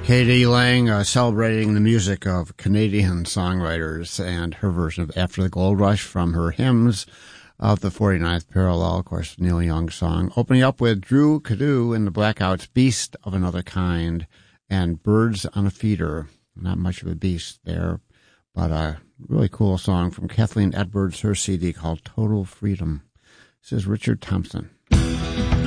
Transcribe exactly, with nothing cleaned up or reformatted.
Katie Lang uh, celebrating the music of Canadian songwriters and her version of After the Gold Rush from her hymns of the forty-ninth Parallel, of course, Neil Young's song. Opening up with Drew Cadu and the Blackouts' Beast of Another Kind and Birds on a Feeder. Not much of a beast there, but a really cool song from Kathleen Edwards, her C D called Total Freedom. This is Richard Thompson.